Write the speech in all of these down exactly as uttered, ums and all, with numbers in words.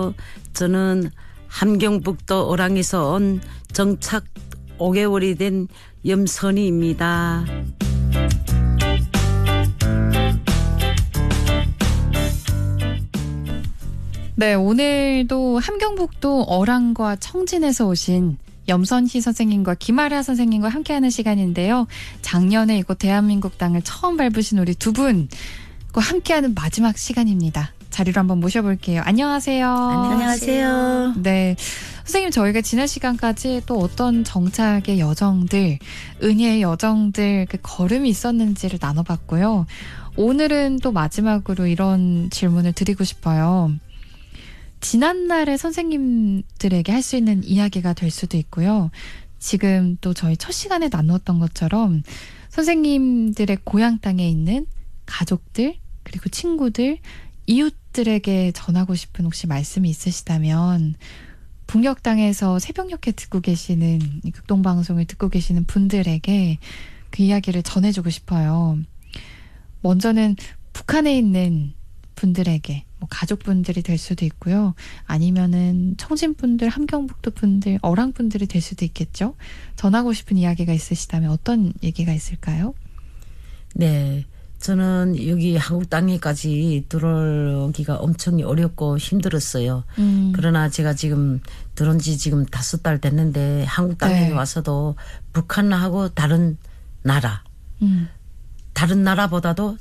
안녕하세요. 저는 함경북도 어랑에서 온 정착 오 개월이 된 염선희입니다. 네, 오늘도 함경북도 어랑과 청진에서 오신 염선희 선생님과 김아라 선생님과 함께하는 시간인데요. 작년에 이곳 대한민국 땅을 처음 밟으신 우리 두 분과 함께하는 마지막 시간입니다. 자리로 한번 모셔볼게요. 안녕하세요. 안녕하세요. 네, 선생님 저희가 지난 시간까지 또 어떤 정착의 여정들, 은혜의 여정들, 그 걸음이 있었는지를 나눠봤고요. 오늘은 또 마지막으로 이런 질문을 드리고 싶어요. 지난날의 선생님들에게 할 수 있는 이야기가 될 수도 있고요. 지금 또 저희 첫 시간에 나누었던 것처럼 선생님들의 고향 땅에 있는 가족들, 그리고 친구들, 이웃들에게 전하고 싶은 혹시 말씀이 있으시다면 북녘 땅에서 새벽녘에 듣고 계시는 이 극동방송을 듣고 계시는 분들에게 그 이야기를 전해주고 싶어요. 먼저는 북한에 있는 분들에게, 뭐 가족분들이 될 수도 있고요. 아니면은 청진분들, 함경북도 분들, 어랑분들이 될 수도 있겠죠. 전하고 싶은 이야기가 있으시다면 어떤 얘기가 있을까요? 네, 저는 여기 한국 땅에까지 들어오기가 엄청 어렵고 힘들었어요. 음. 그러나 제가 지금 들어온 지 지금 다섯 달 됐는데 한국 땅에 네. 와서도 북한하고 다른 나라, 음. 다른 나라보다도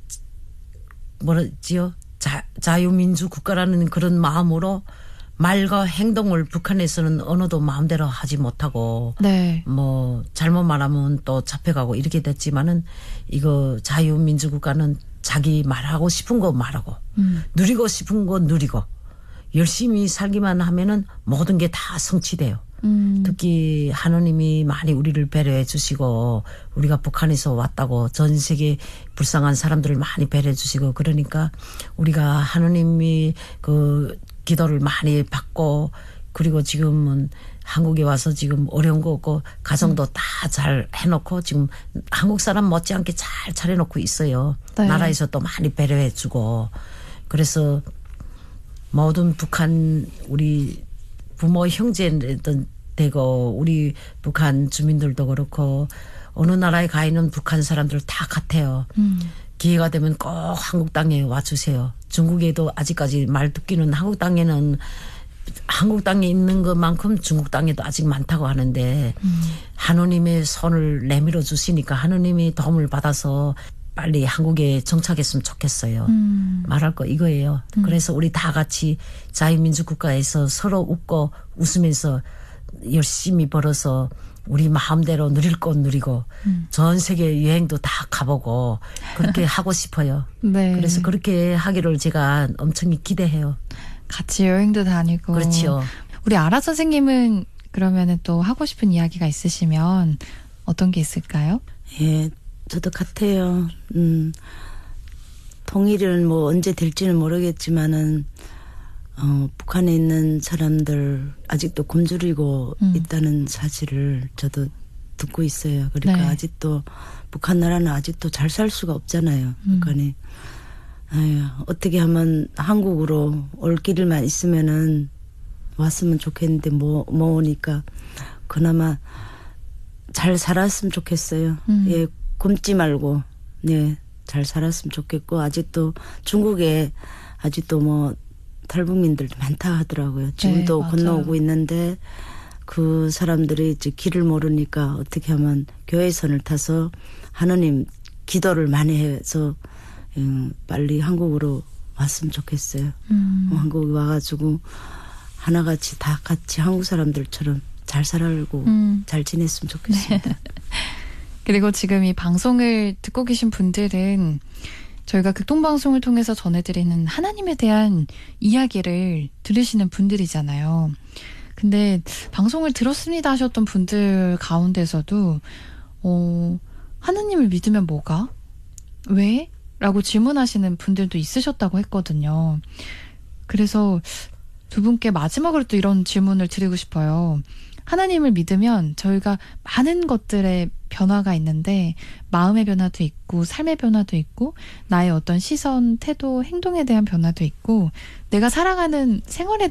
뭐라지요? 자, 자유민주 국가라는 그런 마음으로 말과 행동을 북한에서는 언어도 마음대로 하지 못하고 네. 뭐 잘못 말하면 또 잡혀가고 이렇게 됐지만은 이거 자유민주 국가는 자기 말하고 싶은 거 말하고 음. 누리고 싶은 거 누리고 열심히 살기만 하면은 모든 게 다 성취돼요. 음. 특히 하느님이 많이 우리를 배려해 주시고 우리가 북한에서 왔다고 전 세계 불쌍한 사람들을 많이 배려해 주시고 그러니까 우리가 하느님이 그 기도를 많이 받고 그리고 지금은 한국에 와서 지금 어려운 거 없고 가정도 음. 다 잘 해놓고 지금 한국 사람 못지않게 잘 차려놓고 있어요. 네. 나라에서 또 많이 배려해 주고 그래서 모든 북한 우리 부모 형제든 되고 우리 북한 주민들도 그렇고 어느 나라에 가 있는 북한 사람들 다 같아요. 음. 기회가 되면 꼭 한국 땅에 와주세요. 중국에도 아직까지 말 듣기는 한국 땅에는 한국 땅에 있는 것만큼 중국 땅에도 아직 많다고 하는데 음. 하느님의 손을 내밀어 주시니까 하느님이 도움을 받아서 빨리 한국에 정착했으면 좋겠어요. 음. 말할 거 이거예요. 음. 그래서 우리 다 같이 자유민주국가에서 서로 웃고 웃으면서 열심히 벌어서 우리 마음대로 누릴 것 누리고 음. 전 세계 여행도 다 가보고 그렇게 하고 싶어요. 네. 그래서 그렇게 하기를 제가 엄청 기대해요. 같이 여행도 다니고. 그렇죠. 우리 아라 선생님은 그러면은 또 하고 싶은 이야기가 있으시면 어떤 게 있을까요? 예. 저도 같아요. 음, 통일은 뭐 언제 될지는 모르겠지만은 어, 북한에 있는 사람들 아직도 굶주리고 음. 있다는 사실을 저도 듣고 있어요. 그러니까 네. 아직도 북한 나라는 아직도 잘 살 수가 없잖아요. 음. 북한이 아유, 어떻게 하면 한국으로 올 길만 있으면은 왔으면 좋겠는데 뭐, 뭐 오니까 그나마 잘 살았으면 좋겠어요. 음. 예. 굶지 말고, 네, 잘 살았으면 좋겠고, 아직도 중국에 아직도 뭐, 탈북민들도 많다 하더라고요. 지금도 네, 건너오고 있는데, 그 사람들이 이제 길을 모르니까 어떻게 하면 교회선을 타서 하느님 기도를 많이 해서, 음, 빨리 한국으로 왔으면 좋겠어요. 음. 한국에 와가지고, 하나같이 다 같이 한국 사람들처럼 잘 살고, 음. 잘 지냈으면 좋겠습니다. 네. 그리고 지금 이 방송을 듣고 계신 분들은 저희가 극동방송을 통해서 전해드리는 하나님에 대한 이야기를 들으시는 분들이잖아요. 근데 방송을 들었습니다 하셨던 분들 가운데서도 어, 하나님을 믿으면 뭐가? 왜? 라고 질문하시는 분들도 있으셨다고 했거든요. 그래서 두 분께 마지막으로 또 이런 질문을 드리고 싶어요. 하나님을 믿으면 저희가 많은 것들의 변화가 있는데 마음의 변화도 있고 삶의 변화도 있고 나의 어떤 시선, 태도, 행동에 대한 변화도 있고 내가 살아가는 생활에